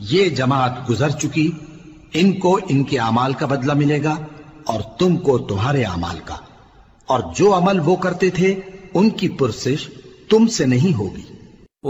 ये जमात गुजर चुकी, इनको इनके अमाल का बदला मिलेगा और तुमको तुम्हारे अमाल का, और जो अमल वो करते थे उनकी पुरसिश तुमसे नहीं होगी।